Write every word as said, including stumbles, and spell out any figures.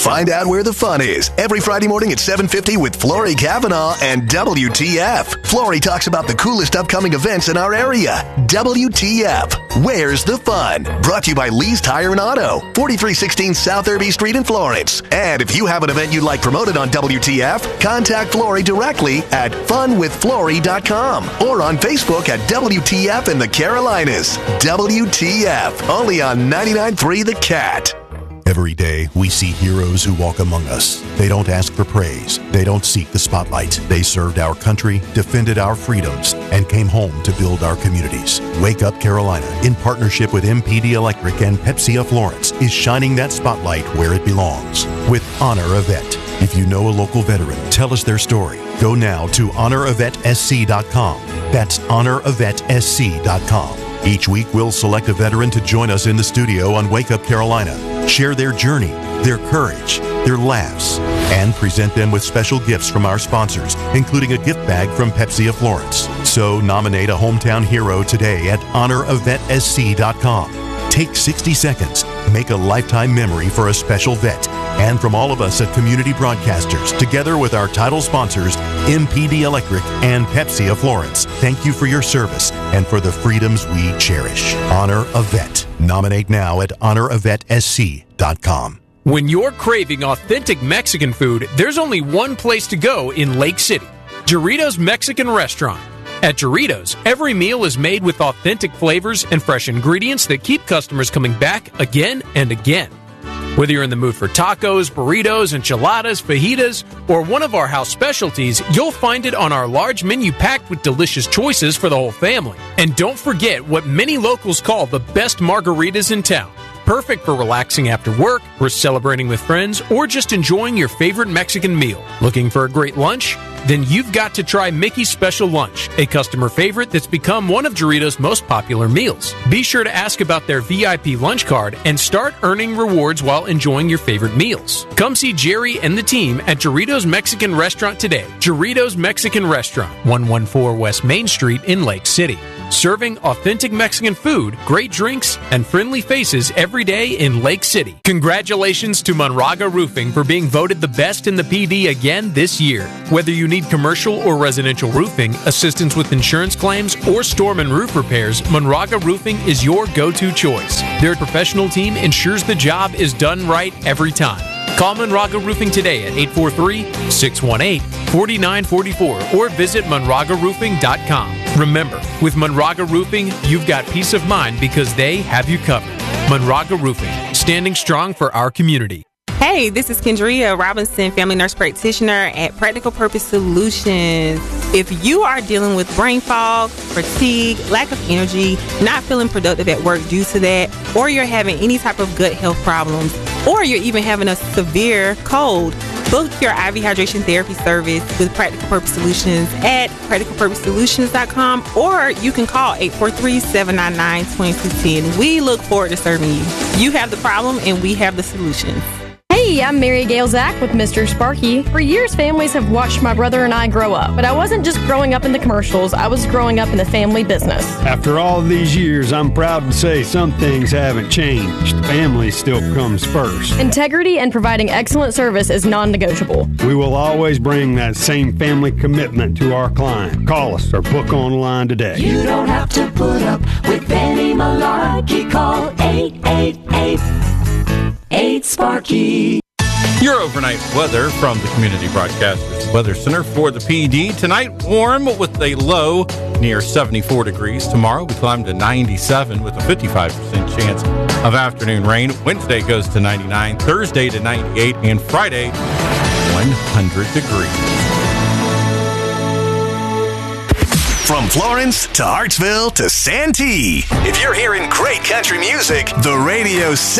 Find out where the fun is every Friday morning at seven fifty with Flory Kavanaugh and W T F. Flory talks about the coolest upcoming events in our area. W T F. Where's the fun? Brought to you by Lee's Tire and Auto, forty-three sixteen South Irby Street in Florence. And if you have an event you'd like promoted on W T F, contact Flory directly at fun with flory dot com or on Facebook at W T F in the Carolinas. W T F, only on ninety-nine point three The Cat. Every day, we see heroes who walk among us. They don't ask for praise. They don't seek the spotlight. They served our country, defended our freedoms, and came home to build our communities. Wake Up Carolina, in partnership with M P D Electric and Pepsi of Florence, is shining that spotlight where it belongs with Honor a Vet. If you know a local veteran, tell us their story. Go now to honor a vet s c dot com. That's honor a vet s c dot com. Each week, we'll select a veteran to join us in the studio on Wake Up Carolina, share their journey, their courage, their laughs, and present them with special gifts from our sponsors, including a gift bag from Pepsi of Florence. So nominate a hometown hero today at honor a vet s c dot com. Take sixty seconds, make a lifetime memory for a special vet. And from all of us at Community Broadcasters, together with our title sponsors, M P D Electric and Pepsi of Florence, thank you for your service and for the freedoms we cherish. Honor a Vet. Nominate now at honor a vet s c dot com. When you're craving authentic Mexican food, there's only one place to go in Lake City, Jarritos Mexican Restaurant. At Jarritos, every meal is made with authentic flavors and fresh ingredients that keep customers coming back again and again. Whether you're in the mood for tacos, burritos, enchiladas, fajitas, or one of our house specialties, you'll find it on our large menu packed with delicious choices for the whole family. And don't forget what many locals call the best margaritas in town. Perfect for relaxing after work, for celebrating with friends, or just enjoying your favorite Mexican meal. Looking for a great lunch? Then you've got to try Mickey's Special Lunch, a customer favorite that's become one of Jarritos' most popular meals. Be sure to ask about their V I P lunch card and start earning rewards while enjoying your favorite meals. Come see Jerry and the team at Jarritos Mexican Restaurant today. Jarritos Mexican Restaurant, one fourteen West Main Street in Lake City. Serving authentic Mexican food, great drinks, and friendly faces every day in Lake City. Congratulations to Monraga Roofing for being voted the best in the P D again this year. Whether you need commercial or residential roofing, assistance with insurance claims, or storm and roof repairs, Monraga Roofing is your go-to choice. Their professional team ensures the job is done right every time. Call Monraga Roofing today at eight four three, six one eight, four nine four four or visit monraga roofing dot com. Remember, with Monraga Roofing, you've got peace of mind because they have you covered. Monraga Roofing, standing strong for our community. Hey, this is Kendria Robinson, family nurse practitioner at Practical Purpose Solutions. If you are dealing with brain fog, fatigue, lack of energy, not feeling productive at work due to that, or you're having any type of gut health problems, or you're even having a severe cold, book your I V hydration therapy service with Practical Purpose Solutions at practical purpose solutions dot com, or you can call eight four three, seven nine nine, two two one zero. We look forward to serving you. You have the problem and we have the solutions. Hey, I'm Mary Gail Zach with Mister Sparky. For years, families have watched my brother and I grow up, but I wasn't just growing up in the commercials, I was growing up in the family business. After all these years, I'm proud to say some things haven't changed. Family still comes first. Integrity and providing excellent service is non-negotiable. We will always bring that same family commitment to our client. Call us or book online today. You don't have to put up with any malarkey. Call eight eight eight, eight Sparky. Your overnight weather from the Community Broadcasters Weather Center for the P D. Tonight, warm with a low near seventy-four degrees. Tomorrow, we climb to ninety-seven with a fifty-five percent chance of afternoon rain. Wednesday goes to ninety-nine, Thursday to ninety-eight, and Friday, one hundred degrees. From Florence to Hartsville to Santee, if you're hearing great country music, the radio